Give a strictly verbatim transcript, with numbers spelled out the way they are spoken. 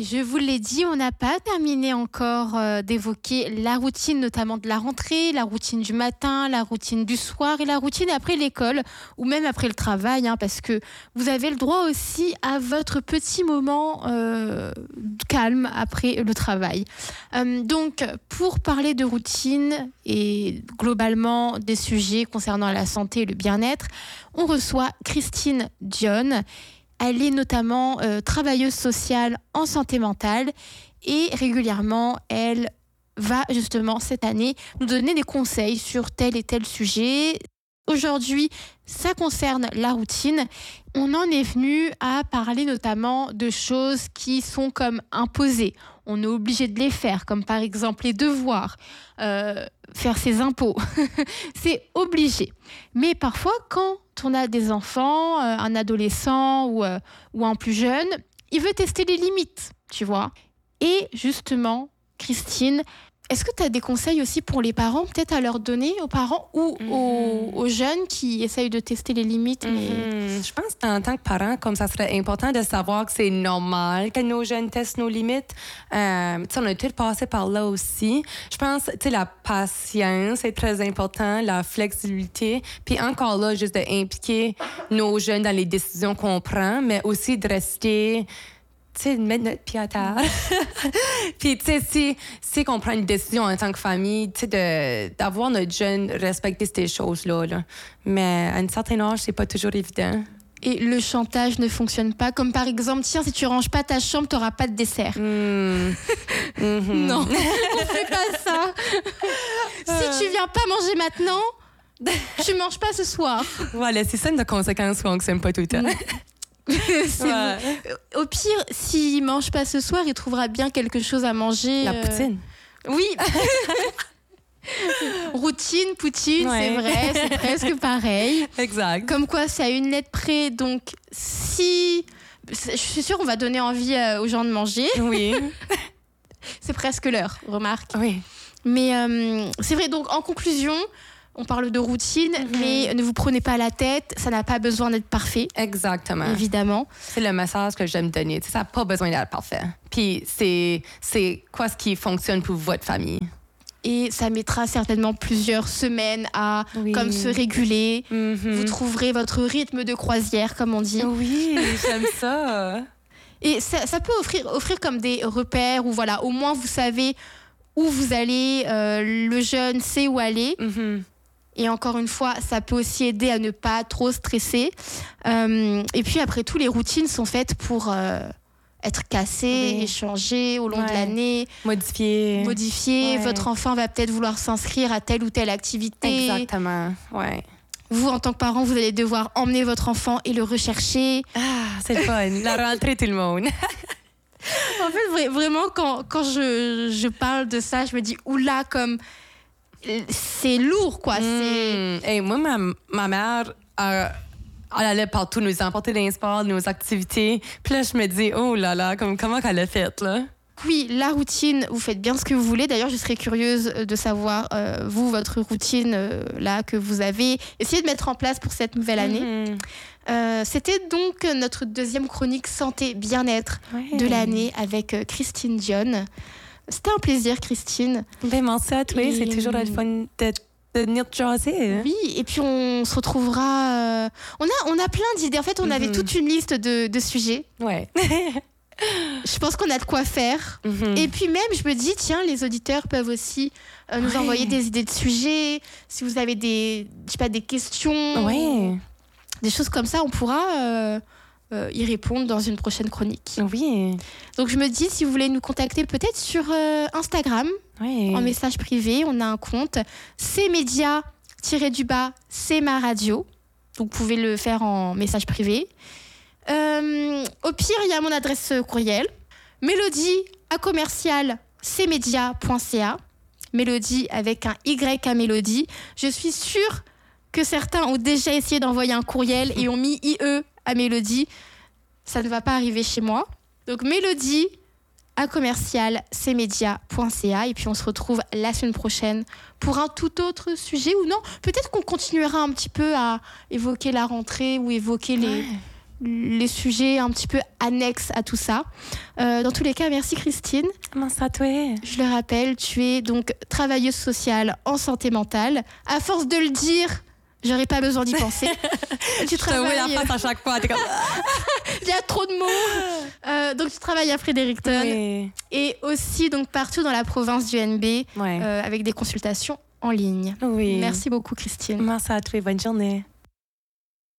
Je vous l'ai dit, on n'a pas terminé encore euh, d'évoquer la routine, notamment de la rentrée, la routine du matin, la routine du soir et la routine après l'école ou même après le travail, hein, parce que vous avez le droit aussi à votre petit moment euh, calme après le travail. Euh, donc, pour parler de routine et globalement des sujets concernant la santé et le bien-être, on reçoit Christine Dione. Elle est notamment euh, travailleuse sociale en santé mentale et régulièrement, elle va justement cette année nous donner des conseils sur tel et tel sujet. Aujourd'hui, ça concerne la routine. On en est venu à parler notamment de choses qui sont comme imposées. On est obligé de les faire, comme par exemple les devoirs, euh, faire ses impôts. C'est obligé. Mais parfois, quand on a des enfants, euh, un adolescent ou, euh, ou un plus jeune, il veut tester les limites, tu vois. Et justement, Christine, est-ce que tu as des conseils aussi pour les parents, peut-être à leur donner aux parents ou mm-hmm. aux, aux jeunes qui essayent de tester les limites mais... mm-hmm. Je pense qu'en tant que parent, comme ça serait important de savoir que c'est normal que nos jeunes testent nos limites. Euh, on a tous passé par là aussi. Je pense que la patience est très important, la flexibilité. Puis encore là, juste d'impliquer nos jeunes dans les décisions qu'on prend, mais aussi de rester... tu sais, de mettre notre pied à terre. Puis, tu sais, si, si on prend une décision en tant que famille, tu sais, de, d'avoir notre jeune respecter ces choses-là. Là. Mais à un certain âge, c'est pas toujours évident. Et le chantage ne fonctionne pas. Comme par exemple, tiens, si tu ranges pas ta chambre, t'auras pas de dessert. Mmh. Mm-hmm. Non, on fait pas ça. Si tu viens pas manger maintenant, tu manges pas ce soir. Voilà, c'est ça une conséquence qu'on ne s'aime pas tout le temps. Ouais. Au pire, s'il mange pas ce soir, il trouvera bien quelque chose à manger. La poutine. Euh... Oui. Routine, poutine, ouais. C'est vrai, c'est presque pareil. Exact. Comme quoi, c'est à une lettre près. Donc, si... Je suis sûre qu'on va donner envie aux gens de manger. Oui. C'est presque l'heure, remarque. Oui. Mais euh, c'est vrai, donc en conclusion... On parle de routine, mm-hmm. mais ne vous prenez pas la tête. Ça n'a pas besoin d'être parfait. Exactement. Évidemment. C'est le message que j'aime donner. Ça n'a pas besoin d'être parfait. Puis c'est, c'est quoi ce qui fonctionne pour votre famille. Et ça mettra certainement plusieurs semaines à oui. comme se réguler. Mm-hmm. Vous trouverez votre rythme de croisière, comme on dit. Oui, j'aime ça. Et ça, ça peut offrir, offrir comme des repères où, voilà, au moins vous savez où vous allez. Euh, le jeune sait où aller. Mm-hmm. Et encore une fois, ça peut aussi aider à ne pas trop stresser. Euh, et puis après tout, les routines sont faites pour euh, être cassées, oui. échangées au long ouais. de l'année. Modifiées. Modifiées. Ouais. Votre enfant va peut-être vouloir s'inscrire à telle ou telle activité. Exactement, ouais. Vous, en tant que parent, vous allez devoir emmener votre enfant et le rechercher. Ah, c'est le fun. La rentrée, tout le monde. En fait, vraiment, quand, quand je, je parle de ça, je me dis, oula, comme... c'est lourd, quoi. Mmh. C'est... Hey, moi, ma, ma mère, euh, elle allait partout nous emporter dans les sports, nos activités. Puis là, je me dis, oh là là, comme, comment qu'elle a fait, là? Oui, la routine, vous faites bien ce que vous voulez. D'ailleurs, je serais curieuse de savoir, euh, vous, votre routine, euh, là, que vous avez essayé de mettre en place pour cette nouvelle année. Mmh. Euh, c'était donc notre deuxième chronique santé bien-être ouais. de l'année avec euh, Christine Dione. C'était un plaisir, Christine. Ben, merci à toi. Et... c'est toujours le fun de, de venir te jaser. Oui, et puis on se retrouvera... Euh... On, a, on a plein d'idées. En fait, on mm-hmm. avait toute une liste de, de sujets. Ouais. Je pense qu'on a de quoi faire. Mm-hmm. Et puis même, je me dis, tiens, les auditeurs peuvent aussi euh, nous ouais. envoyer des idées de sujets. Si vous avez des, je sais pas, des questions, ouais. des choses comme ça, on pourra... Euh... Euh, y répondre dans une prochaine chronique. Oui. Donc je me dis, si vous voulez nous contacter peut-être sur euh, Instagram, oui. en message privé, on a un compte cmédia du bas c'est ma radio. Donc vous pouvez le faire en message privé. Euh, au pire, il y a mon adresse courriel, mélodie à commercial cmedia point c a. Mélodie avec un Y à Mélodie. Je suis sûre que certains ont déjà essayé d'envoyer un courriel et ont mis I E à Mélodie. Ça ne va pas arriver chez moi. Donc Mélodie à commercial cmedia point c a et puis on se retrouve la semaine prochaine pour un tout autre sujet ou non. Peut-être qu'on continuera un petit peu à évoquer la rentrée ou évoquer les, ouais. les sujets un petit peu annexes à tout ça. Euh, dans tous les cas, merci Christine. Merci à toi. Je le rappelle, tu es donc travailleuse sociale en santé mentale. À force de le dire, j'aurais pas besoin d'y penser. Tu travailles... Je te vois la face à chaque fois. T'es comme... Il y a trop de mots. Euh, donc, tu travailles à Fredericton. Oui. Et aussi donc, partout dans la province du N B, Ouais. euh, avec des consultations en ligne. Oui. Merci beaucoup, Christine. Merci à toi. Bonne journée.